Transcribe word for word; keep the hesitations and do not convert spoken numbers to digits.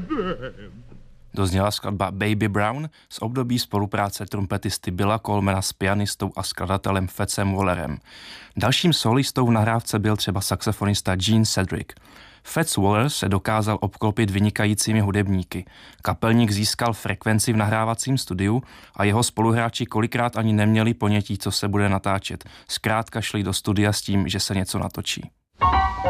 Dozněla skladba Baby Brown z období spolupráce trumpetisty Billa Colemana s pianistou a skladatelem Fatsem Wallerem. Dalším solistou v nahrávce byl třeba saxofonista Gene Cedric. Fats Waller se dokázal obklopit vynikajícími hudebníky. Kapelník získal frekvenci v nahrávacím studiu a jeho spoluhráči kolikrát ani neměli ponětí, co se bude natáčet. Zkrátka šli do studia s tím, že se něco natočí.